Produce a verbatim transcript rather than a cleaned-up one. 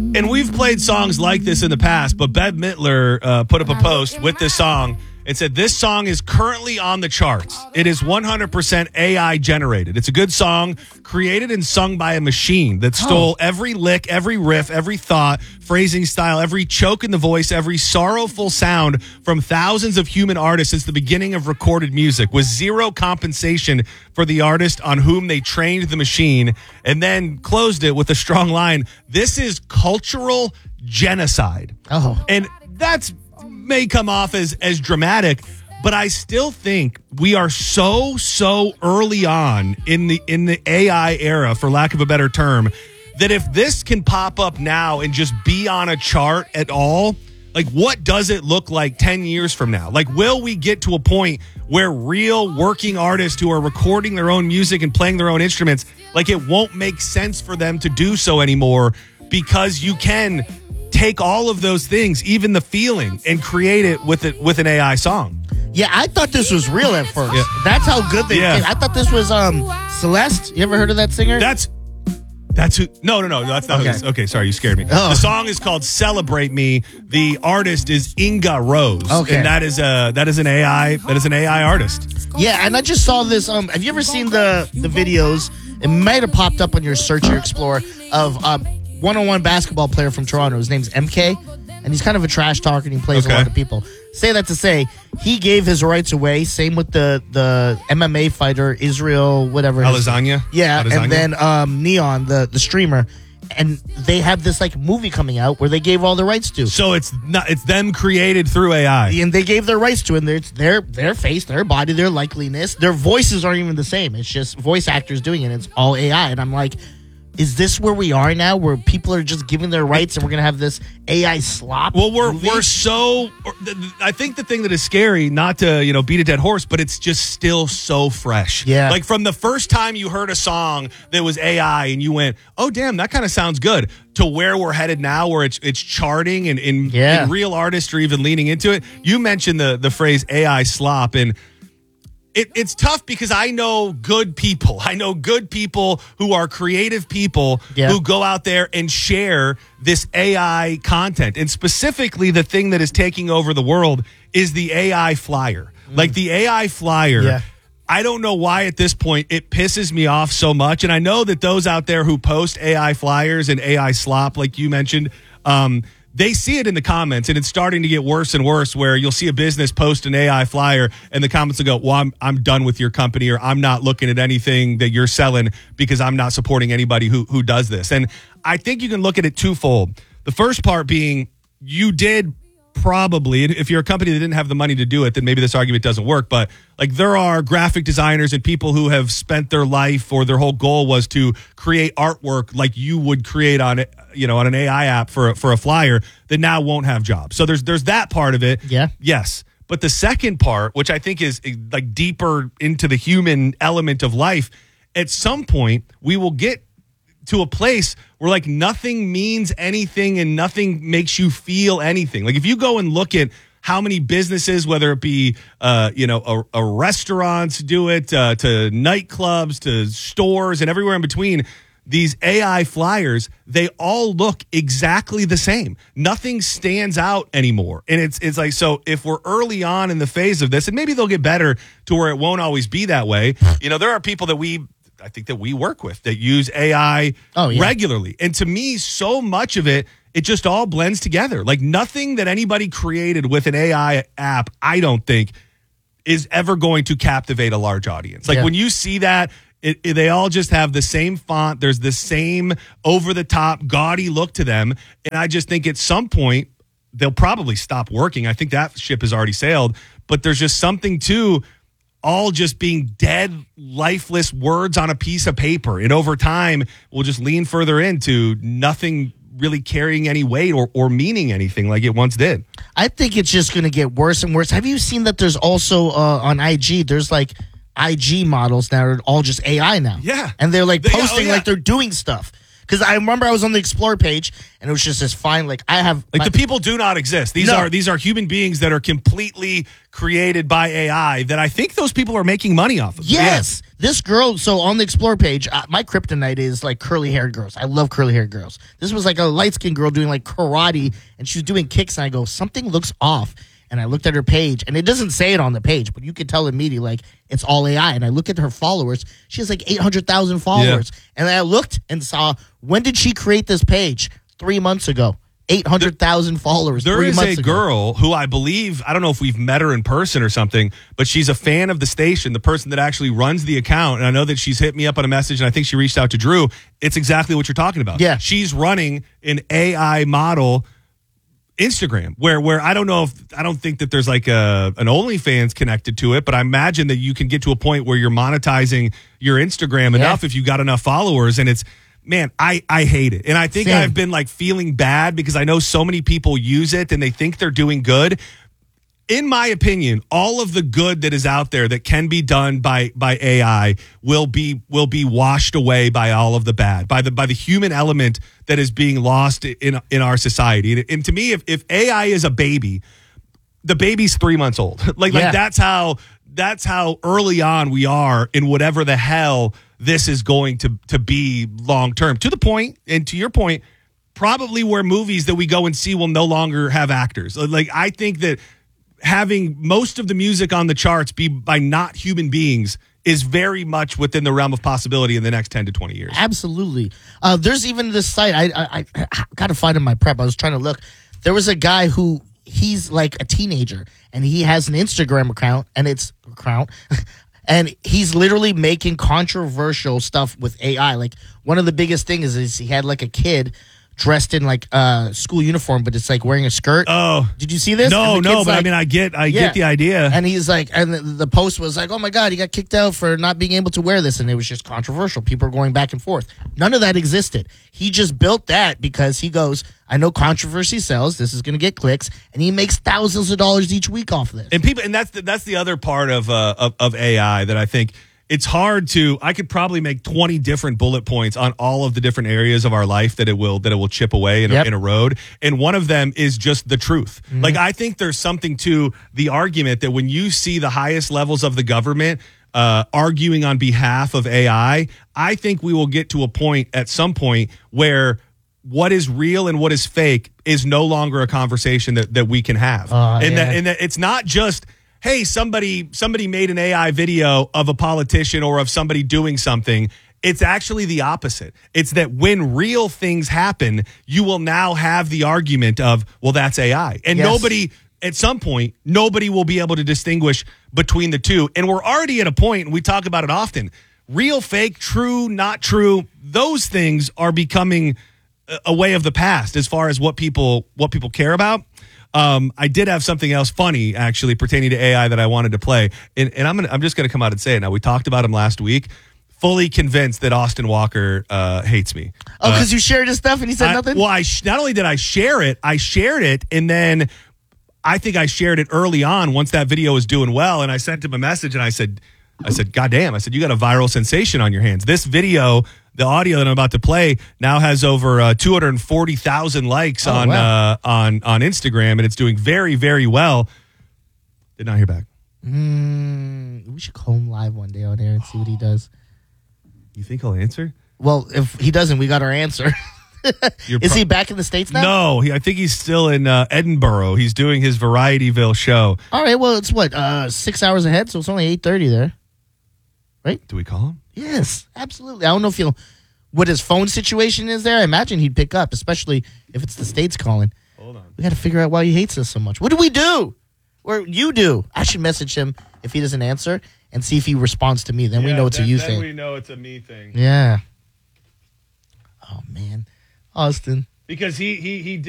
And we've played songs like this in the past, but Bette Midler uh, put up a post with this song and said, this song is currently on the charts. It is one hundred percent A I generated. It's a good song created and sung by a machine that stole oh. every lick, every riff, every thought, phrasing style, every choke in the voice, every sorrowful sound from thousands of human artists since the beginning of recorded music, with zero compensation for the artist on whom they trained the machine, and then closed it with a strong line. This is cultural genocide. Oh. And that's may come off as, as dramatic, but I still think we are so, so early on in the in the A I era, for lack of a better term, that if this can pop up now and just be on a chart at all, like, what does it look like ten years from now? Like, will we get to a point where real working artists who are recording their own music and playing their own instruments, like, it won't make sense for them to do so anymore because you can take all of those things, even the feeling, and create it with it with an A I song. Yeah, I thought this was real at first. Yeah. That's how good they yeah. did. I thought this was um Celeste. You ever heard of that singer? That's that's who. No, no, no. That's not. Okay, who, okay sorry, you scared me. Oh. The song is called "Celebrate Me." The artist is Inga Rose, okay. and that is a that is an A I that is an A I artist. Yeah, and I just saw this. Um, have you ever seen the the videos? It might have popped up on your search or Explorer of um. one oh one basketball player from Toronto. His name's M K, and he's kind of a trash talker, and he plays okay. a lot of people. Say that to say, he gave his rights away. Same with the, the M M A fighter, Israel, whatever. Alazanya? Yeah, Alazanya? And then um, Neon, the, the streamer. And they have this like movie coming out where they gave all the rights to. So it's not it's them created through A I. And they gave their rights to it. And it's their, their face, their body, their likeliness. Their voices aren't even the same. It's just voice actors doing it. It's all A I. And I'm like, is this where we are now, where people are just giving their rights and we're going to have this A I slop? Well, we're movie? we're so. I think the thing that is scary, not to you know beat a dead horse, but it's just still so fresh. Yeah. Like from the first time you heard a song that was A I and you went, "Oh, damn, that kind of sounds good," to where we're headed now, where it's it's charting and, and, yeah. and real artists are even leaning into it. You mentioned the the phrase A I slop, and It, it's tough because I know good people. I know good people who are creative people yeah. who go out there and share this A I content. And specifically, the thing that is taking over the world is the A I flyer. Mm. Like the A I flyer. Yeah. I don't know why at this point it pisses me off so much. And I know that those out there who post A I flyers and A I slop, like you mentioned, um, they see it in the comments, and it's starting to get worse and worse, where you'll see a business post an A I flyer and the comments will go, well, I'm, I'm done with your company, or I'm not looking at anything that you're selling because I'm not supporting anybody who, who does this. And I think you can look at it twofold. The first part being, you did probably, if you're a company that didn't have the money to do it, then maybe this argument doesn't work. But like, there are graphic designers and people who have spent their life, or their whole goal was to create artwork like you would create on it, you know, on an A I app for a, for a flyer, that now won't have jobs. So there's there's that part of it. Yeah. Yes. But the second part, which I think is like deeper into the human element of life, at some point we will get to a place where like nothing means anything and nothing makes you feel anything. Like if you go and look at how many businesses, whether it be, uh, you know, a, a restaurants do it, uh, to nightclubs, to stores and everywhere in between, these A I flyers, they all look exactly the same. Nothing stands out anymore. And it's it's like, so if we're early on in the phase of this, and maybe they'll get better to where it won't always be that way. You know, there are people that we, I think that we work with that use A I oh, yeah. regularly. And to me, so much of it, it just all blends together. Like nothing that anybody created with an A I app, I don't think, is ever going to captivate a large audience. Like yeah. when you see that, It, it, they all just have the same font. There's the same over-the-top, gaudy look to them. And I just think at some point, they'll probably stop working. I think that ship has already sailed. But there's just something to all just being dead, lifeless words on a piece of paper. And over time, we'll just lean further into nothing really carrying any weight or, or meaning anything like it once did. I think it's just going to get worse and worse. Have you seen that there's also uh, on I G, there's like I G models that are all just A I now. Yeah. And they're like They- posting oh, yeah. like they're doing stuff. Because I remember I was on the Explore page, and it was just this fine, like, I have... Like, my, the people do not exist. These No. are these are human beings that are completely created by A I that I think those people are making money off of. Yes. This girl, so on the Explore page, uh, my kryptonite is, like, curly-haired girls. I love curly-haired girls. This was, like, a light-skinned girl doing, like, karate, and she was doing kicks, and I go, something looks off. And I looked at her page, and it doesn't say it on the page, but you could tell immediately, like, it's all A I. And I look at her followers. She has, like, eight hundred thousand followers. Yeah. And I looked and saw, when did she create this page? Three months ago. eight hundred thousand followers There three is months a ago. girl who I believe, I don't know if we've met her in person or something, but she's a fan of the station, the person that actually runs the account. And I know that she's hit me up on a message, and I think she reached out to Drew. It's exactly what you're talking about. Yeah. She's running an A I model Instagram where where I don't know if I don't think that there's like a an OnlyFans connected to it, but I imagine that you can get to a point where you're monetizing your Instagram Yeah. enough if you got enough followers. And it's, man, I, I hate it. And I think Same. I've been like feeling bad because I know so many people use it and they think they're doing good. In my opinion, all of the good that is out there that can be done by by A I will be will be washed away by all of the bad, by the by the human element that is being lost in in our society. And, and to me, if, if A I is a baby, the baby's three months old. like Yeah. like that's how that's how early on we are in whatever the hell this is going to to be long term. To the point, and to your point, probably where movies that we go and see will no longer have actors. Like, I think that having most of the music on the charts be by not human beings is very much within the realm of possibility in the next ten to twenty years. Absolutely. Uh, there's even this site. I, I, I, I got to find in my prep. I was trying to look. There was a guy who he's like a teenager, and he has an Instagram account, and it's account, and he's literally making controversial stuff with A I. Like, one of the biggest things is, is he had like a kid dressed in like a uh, school uniform, but it's like wearing a skirt. Oh, did you see this? No, And the no, kid's but I like- mean, I get, I Yeah. get the idea. And he's like, and the, the post was like, oh my God, he got kicked out for not being able to wear this. And it was just controversial. People are going back and forth. None of that existed. He just built that because he goes, I know controversy sells. This is going to get clicks. And he makes thousands of dollars each week off of this. And people, and that's the, that's the other part of, uh, of of A I that I think it's hard to. I could probably make twenty different bullet points on all of the different areas of our life that it will that it will chip away and Yep. in a road. And one of them is just the truth. Mm-hmm. Like, I think there's something to the argument that when you see the highest levels of the government uh, arguing on behalf of A I, I think we will get to a point at some point where what is real and what is fake is no longer a conversation that, that we can have. Uh, and yeah. that and that it's not just, hey, somebody somebody made an A I video of a politician or of somebody doing something. It's actually the opposite. It's that when real things happen, you will now have the argument of, well, that's A I. And Yes. nobody, at some point, nobody will be able to distinguish between the two. And we're already at a point, and we talk about it often, real, fake, true, not true, those things are becoming a- a way of the past as far as what people what people care about. Um, I did have something else funny, actually, pertaining to A I that I wanted to play. And, and I'm gonna, I'm just going to come out and say it now. We talked about him last week. Fully convinced that Austin Walker uh, hates me. Oh, Uh, because you shared his stuff and he said I- nothing? Well, I sh- not only did I share it, I shared it, and then I think I shared it early on once that video was doing well, and I sent him a message, and I said, I said, God damn, I said, you got a viral sensation on your hands. This video, the audio that I'm about to play, now has over uh, two hundred forty thousand likes Oh, on wow. uh, on on Instagram, and it's doing very, very well. Did not hear back. Mm, we should call him live one day on air and see what he does. You think he'll answer? Well, if he doesn't, we got our answer. You're Is pro- he back in the States now? No, he, I think he's still in uh, Edinburgh. He's doing his Varietyville show. All right, well, it's what, uh, six hours ahead, so it's only eight thirty there. Do we call him? Yes, absolutely. I don't know if he'll, what his phone situation is there. I imagine he'd pick up, especially if it's the States calling. Hold on. We got to figure out why he hates us so much. What do we do? Or you do? I should message him if he doesn't answer and see if he responds to me. Then we know it's a you thing. we know it's a me thing. Yeah. Oh, man. Austin. Because he he he